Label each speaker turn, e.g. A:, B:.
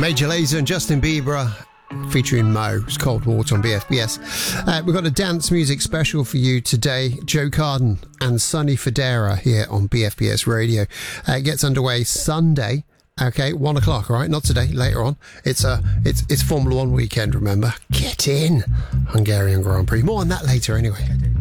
A: Major Lazer and Justin Bieber featuring Mo. It's Cold Water on BFBS. We've got a dance music special for you today. Joe Carden and Sonny Fodera here on BFBS Radio. It gets underway Sunday. Okay, 1 o'clock, all right? Not today, later on. It's Formula One weekend, remember? Get in. Hungarian Grand Prix. More on that later anyway.